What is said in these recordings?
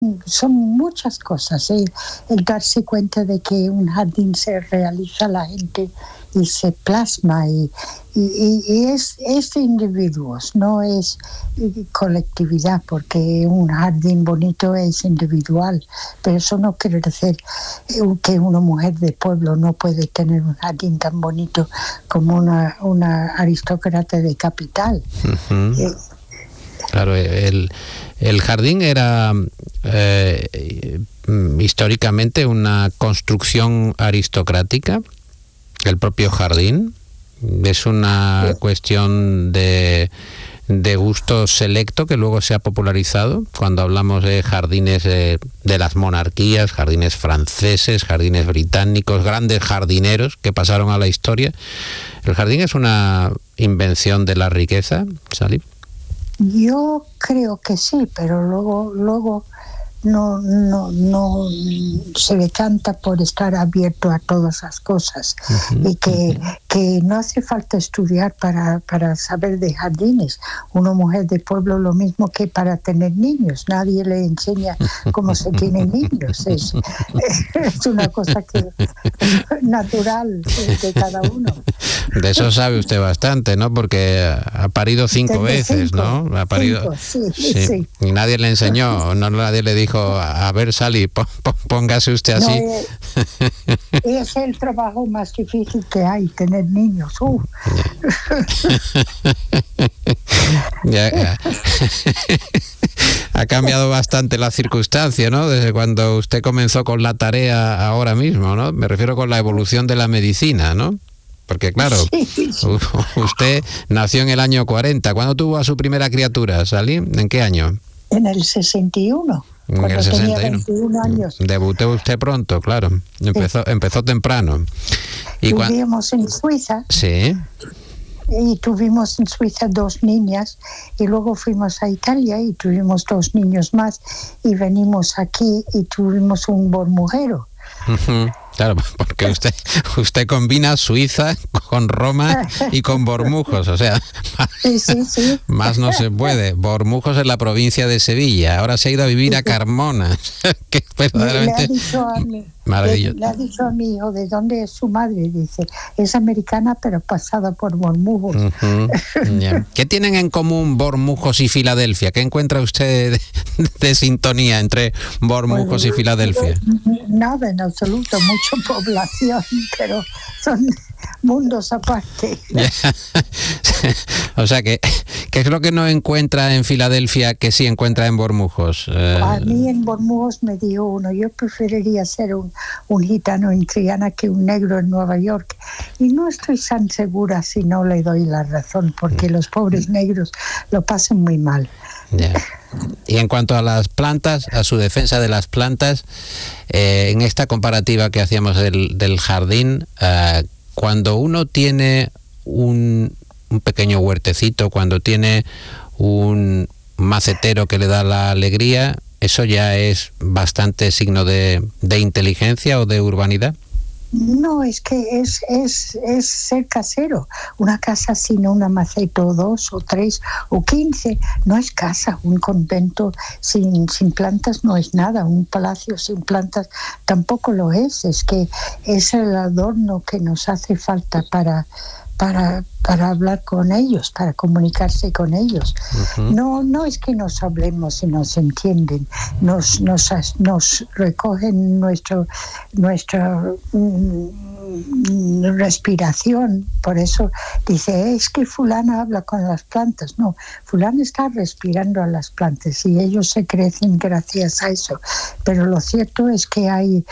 son muchas cosas. El darse cuenta de que un jardín se realiza la gente y se plasma y es de individuos, no es colectividad, porque un jardín bonito es individual, pero eso no quiere decir que una mujer de pueblo no puede tener un jardín tan bonito como una aristócrata de capital. Uh-huh. Claro, el jardín era históricamente una construcción aristocrática, el propio jardín. Es una cuestión de gusto selecto que luego se ha popularizado cuando hablamos de jardines de las monarquías, jardines franceses, jardines británicos, grandes jardineros que pasaron a la historia. ¿El jardín es una invención de la riqueza, Sally? Yo creo que sí, pero luego no se decanta por estar abierto a todas las cosas. Uh-huh. Y que no hace falta estudiar para saber de jardines. Una mujer de pueblo lo mismo que para tener niños. Nadie le enseña cómo se tienen niños. Es una cosa que natural de cada uno. De eso sabe usted bastante, ¿no? Porque ha parido 5 veces, ¿no? Ha parido. Sí. Y nadie le enseñó, nadie le dijo, a ver, Sally, póngase usted así. No, es el trabajo más difícil que hay, tener niños. Ya. Ha cambiado bastante la circunstancia, ¿no? Desde cuando usted comenzó con la tarea ahora mismo, ¿no? Me refiero con la evolución de la medicina, ¿no? Porque claro, usted nació en el año 40. ¿Cuándo tuvo a su primera criatura, Sally? ¿En qué año? En el 61. En el 61. Tenía 21 años. Debutó usted pronto, claro. Empezó temprano. Vivíamos en Suiza. Sí. Y tuvimos en Suiza 2 niñas y luego fuimos a Italia y tuvimos 2 niños más y venimos aquí y tuvimos un bormujero. Uh-huh. Claro, porque usted combina Suiza con Roma y con Bormujos, o sea, sí. Más no se puede. Bormujos es la provincia de Sevilla, ahora se ha ido a vivir a Carmona, que es verdaderamente maravilloso. Le ha dicho a mi hijo de dónde es su madre, dice, es americana pero pasada por Bormujos. Uh-huh. Yeah. ¿Qué tienen en común Bormujos y Filadelfia? ¿Qué encuentra usted de sintonía entre Bormujos y Filadelfia? Nada en absoluto, mucha población, pero son mundos aparte. O sea, ¿qué es lo que no encuentra en Filadelfia que sí encuentra en Bormujos? A mí en Bormujos me dijo uno, yo preferiría ser un gitano en Triana que un negro en Nueva York. Y no estoy tan segura si no le doy la razón, porque los pobres negros lo pasan muy mal. Yeah. Y en cuanto a las plantas, a su defensa de las plantas, en esta comparativa que hacíamos del jardín, cuando uno tiene un pequeño huertecito, cuando tiene un macetero que le da la alegría, ¿eso ya es bastante signo de inteligencia o de urbanidad? No, es que es ser casero. Una casa sin una maceta o 2 o 3 o 15 no es casa. Un convento sin plantas no es nada. Un palacio sin plantas tampoco lo es. Es que es el adorno que nos hace falta para hablar con ellos, para comunicarse con ellos. Uh-huh. No es que nos hablemos y nos entienden, nos recogen nuestra respiración. Por eso dice, es que fulana habla con las plantas. No, fulana está respirando a las plantas y ellos se crecen gracias a eso. Pero lo cierto es que hay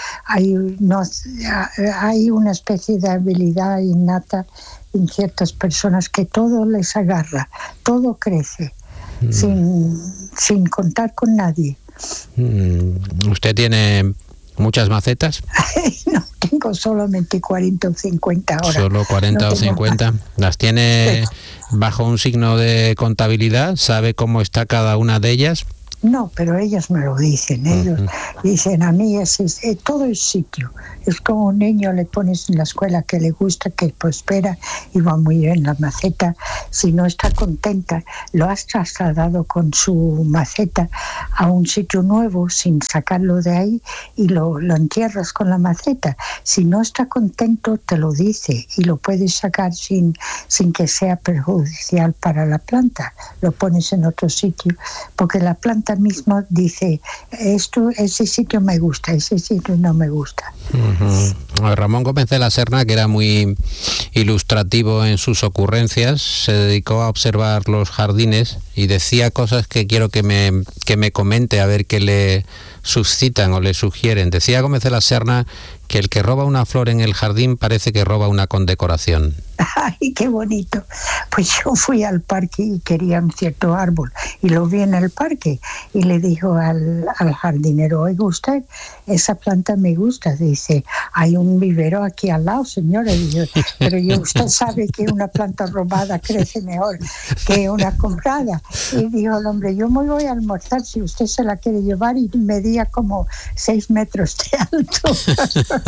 una especie de habilidad innata en ciertas personas que todo les agarra, todo crece, sin contar con nadie. ¿Usted tiene muchas macetas? No, tengo solamente 40 o 50 ahora. ¿Solo 40 o 50? Más. ¿Las tiene bajo un signo de contabilidad? ¿Sabe cómo está cada una de ellas? No, pero ellos me lo dicen. Ellos dicen, a mí todo es sitio. Es como un niño, le pones en la escuela que le gusta, que prospera y va muy bien la maceta. Si no está contenta, lo has trasladado con su maceta a un sitio nuevo sin sacarlo de ahí y lo entierras con la maceta. Si no está contento, te lo dice y lo puedes sacar sin que sea perjudicial para la planta. Lo pones en otro sitio, porque la planta misma dice, ese sitio me gusta, ese sitio no me gusta. Ramón Gómez de la Serna, que era muy ilustrativo en sus ocurrencias, se dedicó a observar los jardines y decía cosas que quiero que me comente, a ver qué le suscitan o le sugieren. Decía Gómez de la Serna que el que roba una flor en el jardín parece que roba una condecoración. ¡Ay, qué bonito! Pues yo fui al parque y quería un cierto árbol y lo vi en el parque y le dijo al jardinero, oiga usted, esa planta me gusta. Dice, hay un vivero aquí al lado, señora. Dice, pero usted sabe que una planta robada crece mejor que una comprada. Y dijo el hombre, yo me voy a almorzar si usted se la quiere llevar, y medía como 6 metros de alto.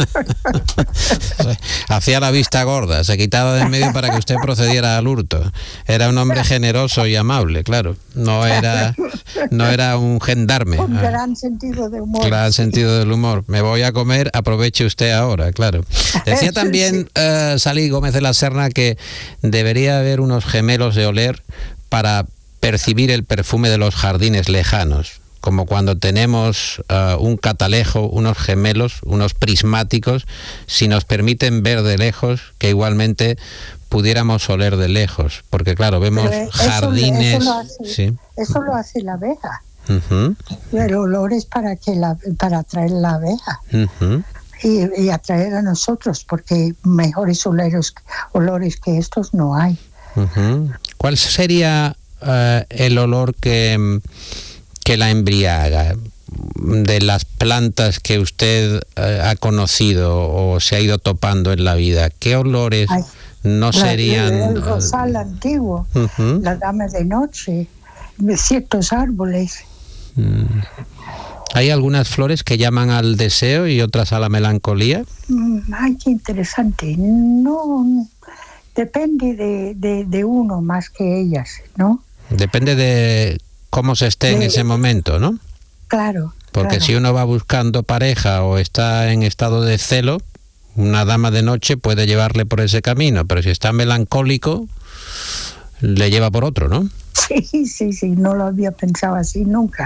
Hacía la vista gorda, se quitaba de en medio para que usted procediera al hurto. Era un hombre generoso y amable, claro. No era un gendarme. Con gran sentido de humor. Gran sentido del humor. Me voy a comer, aproveche usted ahora, claro. Decía también Salí Gómez de la Serna que debería haber unos gemelos de oler para percibir el perfume de los jardines lejanos. Como cuando tenemos un catalejo, unos gemelos, unos prismáticos, si nos permiten ver de lejos, que igualmente pudiéramos oler de lejos, porque claro, vemos jardines... Eso lo hace la abeja. El olor es para atraer la abeja. Y atraer a nosotros, porque mejores olores que estos no hay. ¿Cuál sería el olor que la embriaga de las plantas que usted ha conocido o se ha ido topando en la vida? ¿Qué olores no serían? El rosal antiguo, la dama de noche, ciertos árboles. ¿Hay algunas flores que llaman al deseo y otras a la melancolía? Ay, qué interesante. No, depende de uno más que ellas, ¿no? Depende de cómo se esté en ese momento, ¿no? Claro. Porque si uno va buscando pareja o está en estado de celo, una dama de noche puede llevarle por ese camino, pero si está melancólico, le lleva por otro, ¿no? Sí, no lo había pensado así nunca.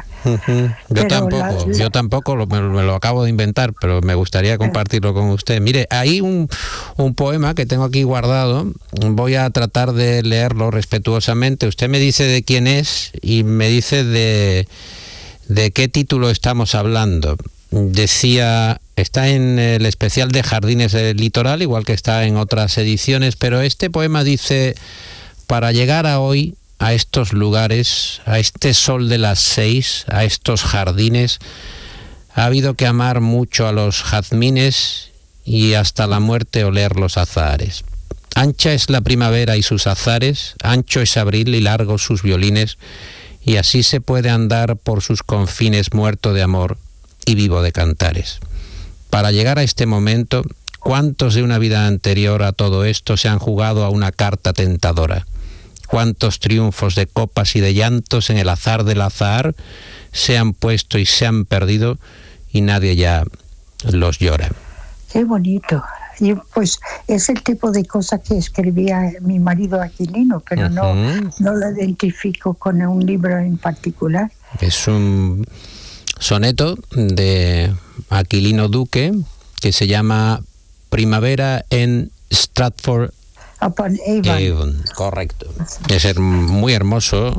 Yo tampoco me lo acabo de inventar, pero me gustaría compartirlo con usted. Mire, hay un poema que tengo aquí guardado, voy a tratar de leerlo respetuosamente. Usted me dice de quién es y me dice de qué título estamos hablando. Decía, está en el especial de Jardines del Litoral, igual que está en otras ediciones, pero este poema dice, para llegar a hoy, a estos lugares, a este sol de las 6, a estos jardines, ha habido que amar mucho a los jazmines y hasta la muerte oler los azahares. Ancha es la primavera y sus azares, ancho es abril y largos sus violines, y así se puede andar por sus confines muerto de amor y vivo de cantares. Para llegar a este momento, ¿cuántos de una vida anterior a todo esto se han jugado a una carta tentadora? Cuántos triunfos de copas y de llantos en el azar del azahar se han puesto y se han perdido y nadie ya los llora. Qué bonito. Y pues es el tipo de cosa que escribía mi marido Aquilino, pero no lo identifico con un libro en particular. Es un soneto de Aquilino Duque que se llama Primavera en Stratford upon Avon. Correcto. Es muy hermoso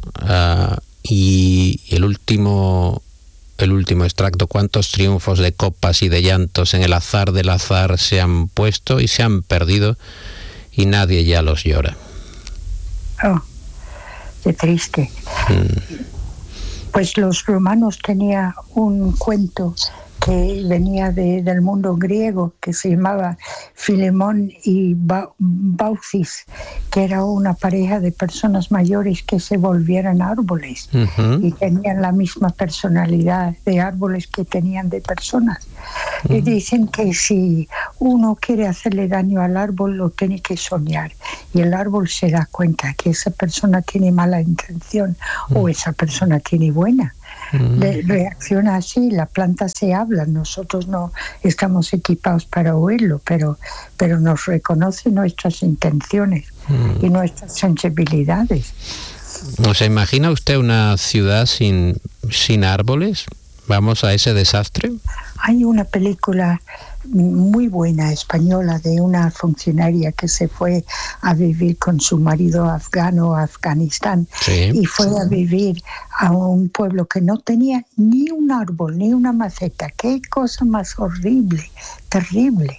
y el último extracto, cuántos triunfos de copas y de llantos en el azar del azar se han puesto y se han perdido y nadie ya los llora. Oh, qué triste. Pues los romanos tenían un cuento que venía del mundo griego, que se llamaba Filemón y Baucis, que era una pareja de personas mayores que se volvieran árboles y tenían la misma personalidad de árboles que tenían de personas. Y dicen que si uno quiere hacerle daño al árbol, lo tiene que soñar, y el árbol se da cuenta que esa persona tiene mala intención o esa persona tiene buena. Reacciona así, la planta se habla, nosotros no estamos equipados para oírlo, pero nos reconoce nuestras intenciones y nuestras sensibilidades. ¿Se imagina usted una ciudad sin árboles? ¿Vamos a ese desastre? Hay una película muy buena española de una funcionaria que se fue a vivir con su marido afgano a Afganistán, y fue a vivir a un pueblo que no tenía ni un árbol ni una maceta. Qué cosa más horrible, terrible.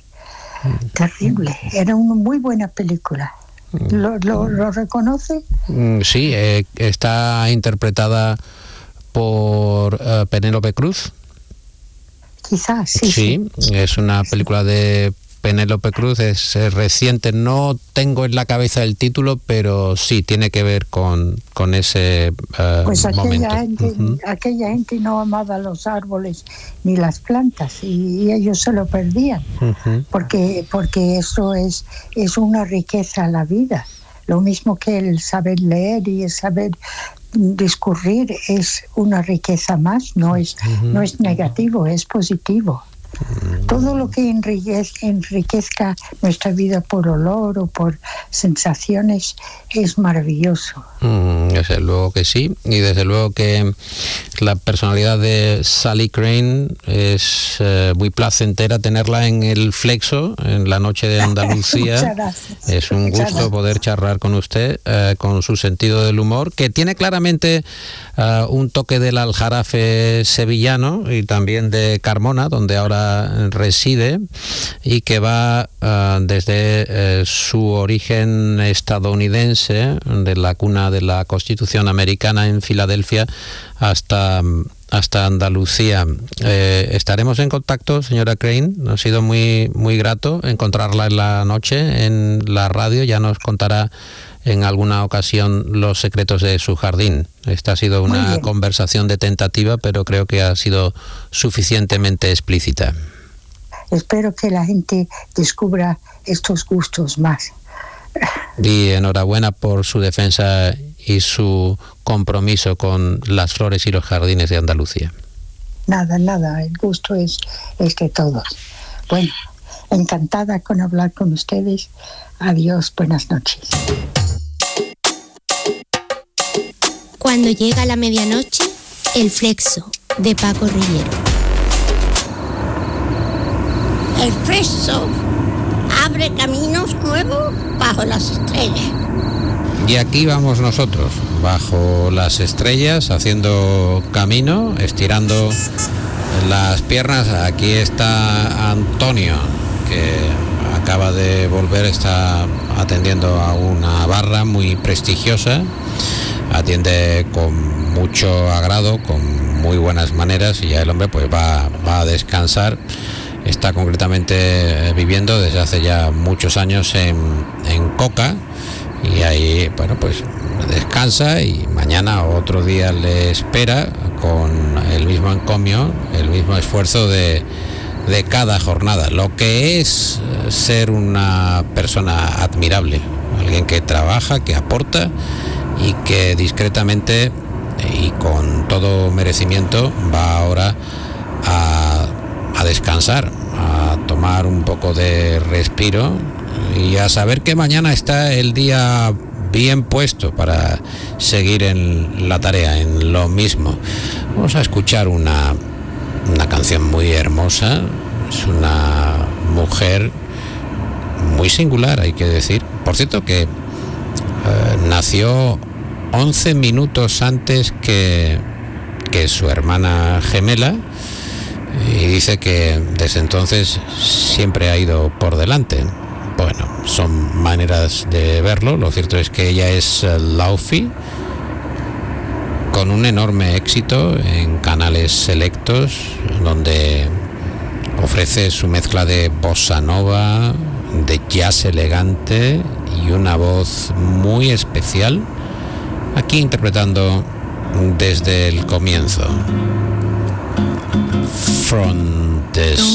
Era una muy buena película. ¿Lo reconoce? Sí, está interpretada por Penélope Cruz. Quizás, sí. Es una película de Penélope Cruz, es reciente, no tengo en la cabeza el título, pero sí, tiene que ver con ese pues momento. Aquella gente no amaba los árboles ni las plantas, y ellos se lo perdían, porque eso es una riqueza a la vida. Lo mismo que el saber leer y el saber discurrir es una riqueza más, no es negativo, es positivo. Todo lo que enriquezca nuestra vida por olor o por sensaciones es maravilloso. Desde luego que sí, y desde luego que la personalidad de Sally Crane es muy placentera tenerla en el Flexo, en la noche de Andalucía. Es un gusto poder charlar con usted, con su sentido del humor, que tiene claramente un toque del aljarafe sevillano y también de Carmona, donde ahora reside, y que va desde su origen estadounidense, de la cuna de la Constitución americana en Filadelfia, hasta Andalucía. Estaremos en contacto, señora Crane. Ha sido muy, muy grato encontrarla en la noche en la radio. Ya nos contará en alguna ocasión los secretos de su jardín. Esta ha sido una conversación de tentativa, pero creo que ha sido suficientemente explícita. Espero que la gente descubra estos gustos más. Y enhorabuena por su defensa y su compromiso con las flores y los jardines de Andalucía. Nada, el gusto es de todos. Bueno, encantada con hablar con ustedes. Adiós, buenas noches. Cuando llega la medianoche, el Flexo, de Paco Rillero. El Flexo abre caminos nuevos bajo las estrellas. Y aquí vamos nosotros, bajo las estrellas, haciendo camino, estirando las piernas. Aquí está Antonio, que acaba de volver, está atendiendo a una barra muy prestigiosa, atiende con mucho agrado, con muy buenas maneras, y ya el hombre pues va a descansar. Está concretamente viviendo desde hace ya muchos años en Coca, y ahí, bueno, pues descansa, y mañana otro día le espera con el mismo encomio, el mismo esfuerzo de cada jornada. Lo que es ser una persona admirable, alguien que trabaja, que aporta y que discretamente y con todo merecimiento va ahora a descansar, a tomar un poco de respiro y a saber que mañana está el día bien puesto para seguir en la tarea, en lo mismo. Vamos a escuchar una canción muy hermosa. Es una mujer muy singular, hay que decir. Por cierto, que nació 11 minutos antes que su hermana gemela, y dice que desde entonces siempre ha ido por delante. Bueno, son maneras de verlo. Lo cierto es que ella es Laufi, con un enorme éxito en canales selectos, donde Ofrece su mezcla de bossa nova, de jazz elegante y una voz muy especial, aquí interpretando desde el comienzo. From the